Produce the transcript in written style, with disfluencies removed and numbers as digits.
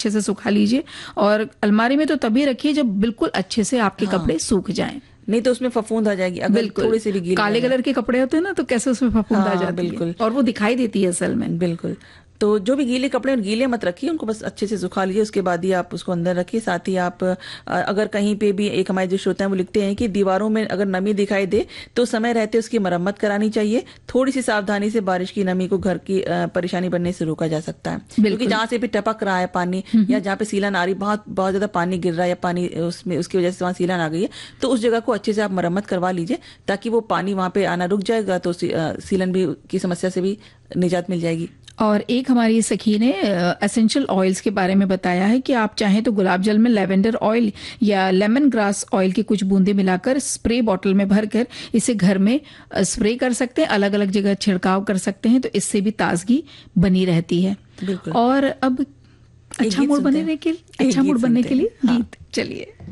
अच्छे से सुखा लीजिए, और अलमारी में तो तभी रखिए जब बिल्कुल अच्छे से आपके कपड़े सूख जाएं। नहीं तो उसमें फफूंद आ जाएगी अगर बिल्कुल, थोड़ी सी भी गीले काले कलर के कपड़े होते हैं ना, तो कैसे उसमें फफूंद आ जाती है, और वो दिखाई देती है असल में। बिल्कुल। तो जो भी गीले कपड़े गीले मत रखिए, उनको बस अच्छे से सुखा लीजिए, उसके बाद ही आप उसको अंदर रखिए। साथ ही आप अगर कहीं पे भी, एक हमारे जो श्रोता हैं वो लिखते हैं कि दीवारों में अगर नमी दिखाई दे तो समय रहते उसकी मरम्मत करानी चाहिए। थोड़ी सी सावधानी से बारिश की नमी को घर की परेशानी बनने से रोका जा सकता है, क्योंकि जहाँ से भी टपक रहा है पानी या जहाँ पे सीलन आ रही, बहुत ज्यादा पानी गिर रहा है या पानी उसमें उसकी वजह से वहाँ सीलन आ गई है, तो उस जगह को अच्छे से आप मरम्मत करवा लीजिए, ताकि वो पानी वहाँ पे आना रुक जाएगा, तो सीलन भी की समस्या से भी निजात मिल जाएगी। और एक हमारी सखी ने एसेंशियल ऑयल्स के बारे में बताया है कि आप चाहें तो गुलाब जल में लेवेंडर ऑयल या लेमन ग्रास ऑयल की कुछ बूंदें मिलाकर स्प्रे बॉटल में भरकर इसे घर में स्प्रे कर सकते हैं, अलग अलग जगह छिड़काव कर सकते हैं, तो इससे भी ताजगी बनी रहती है। बिल्कुल। और अब अच्छा मूड बनने के लिए गीत चलिए।